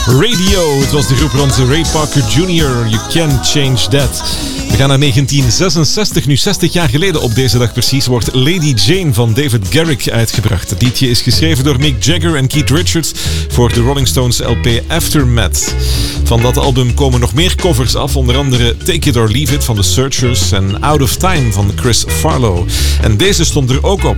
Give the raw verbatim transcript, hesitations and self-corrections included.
Radio. Het was de groep rond Ray Parker junior You Can't Change That. We gaan naar negentien zesenzestig. Nu zestig jaar geleden op deze dag precies wordt Lady Jane van David Garrick uitgebracht. Het liedje is geschreven door Mick Jagger en Keith Richards voor de Rolling Stones L P Aftermath. Van dat album komen nog meer covers af, onder andere Take It or Leave It van The Searchers en Out of Time van Chris Farlow. En deze stond er ook op.